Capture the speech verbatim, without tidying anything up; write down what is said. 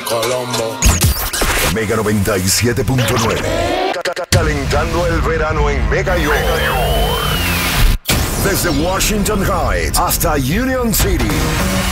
Colombo. Mega noventa y siete punto nueve. Calentando el verano en Mega York. Desde Washington Heights hasta Union City.